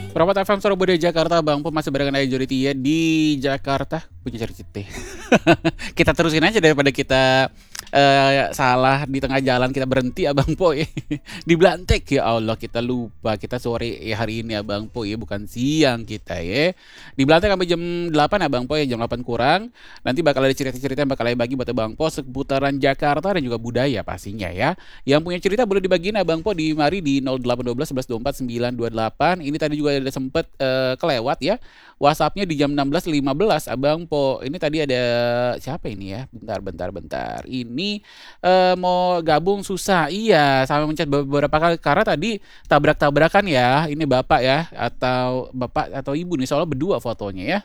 Promote FM Surabaya Jakarta, Bang Po masih barengan Ayo Joditia di Jakarta punya cerita. Kita terusin aja daripada kita salah di tengah jalan kita berhenti Abang Po ya. Di Blantek ya Allah kita lupa kita sore ya hari ini Abang Po ya bukan siang kita ya. Di Blantek sampai jam 8 Abang Po ya jam 8 kurang. Nanti bakal ada cerita-cerita yang bakal saya bagi buat Abang Po seputaran Jakarta dan juga budaya pastinya ya. Yang punya cerita boleh dibagiin Abang Po di mari di 0812 11 24 928. Ini tadi juga ada sempet kelewat ya. WhatsAppnya di jam 16.15 Abang Po. Ini tadi ada siapa ini ya? Bentar. Ini mau gabung susah. Iya, sampai mencet beberapa kali karena tadi tabrak-tabrakan ya. Ini Bapak ya atau Bapak atau Ibu nih soalnya berdua fotonya ya.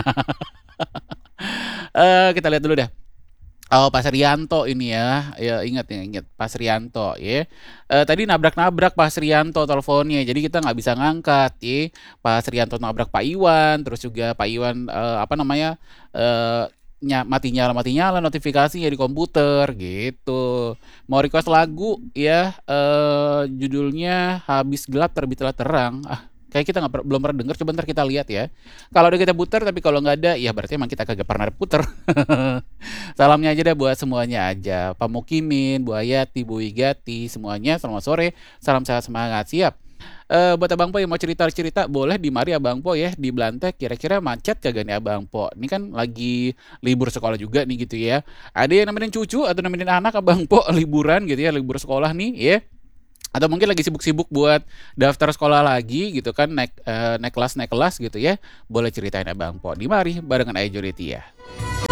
Kita lihat dulu deh. Oh, Pak Rianto ini ya. Ya ingat Pak Rianto ya. Tadi nabrak-nabrak Pak Rianto teleponnya. Jadi kita nggak bisa ngangkat ya. Pak Rianto nabrak Pak Iwan, terus juga Pak Iwan apa namanya? Mati nyala notifikasinya di komputer gitu. Mau request lagu ya judulnya Habis Gelap Terbitlah Terang. Kayak kita belum pernah denger, coba ntar kita lihat ya. Kalau ada kita putar, tapi kalau nggak ada, ya berarti emang kita kagak pernah puter. Salamnya aja deh buat semuanya aja. Pak Mukimin, Bu Ayati, Bu Igati, semuanya selamat sore. Salam sehat semangat, siap. Buat Abang Po yang mau cerita-cerita boleh di mari Abang Po ya di Blantek. Kira-kira macet kagak nih Abang Po? Ini kan lagi libur sekolah juga nih gitu ya. Ada yang nemenin cucu atau nemenin anak Abang Po liburan gitu ya, libur sekolah nih ya. Atau mungkin lagi sibuk-sibuk buat daftar sekolah lagi gitu kan naik kelas gitu ya. Boleh ceritain Abang Po di mari barengan Ayo Jodeti ya.